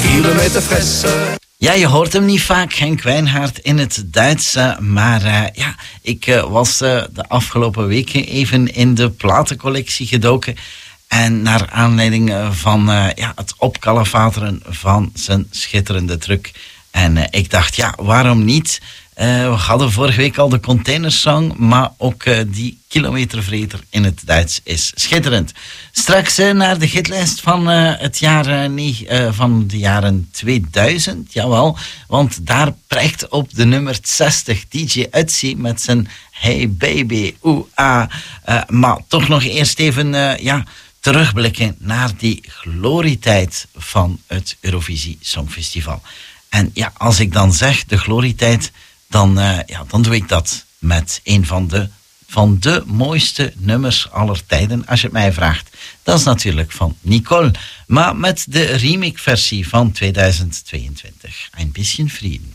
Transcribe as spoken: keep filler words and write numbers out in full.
kilometer Fresse. Ja, je hoort hem niet vaak, Henk Wijngaard in het Duits. Uh, maar uh, ja, ik uh, was uh, de afgelopen weken even in de platencollectie gedoken. En naar aanleiding van uh, ja, het opkalevateren van zijn schitterende truc. En uh, ik dacht, ja, waarom niet? Uh, we hadden vorige week al de Containersong, maar ook uh, die kilometervreter in het Duits is schitterend. Straks uh, naar de hitlijst van, uh, het jaar, uh, nee, uh, van de jaren tweeduizend, jawel. Want daar prijkt op de nummer zestig D J Ötzi met zijn Hey Baby, oeh ah. Uh, maar toch nog eerst even, uh, ja... terugblikken naar die glorietijd van het Eurovisie Songfestival. En ja, als ik dan zeg de glorietijd, dan, uh, ja, dan doe ik dat met een van de, van de mooiste nummers aller tijden, als je het mij vraagt. Dat is natuurlijk van Nicole, maar met de remix-versie van tweeduizend tweeëntwintig. Ein bisschen Frieden.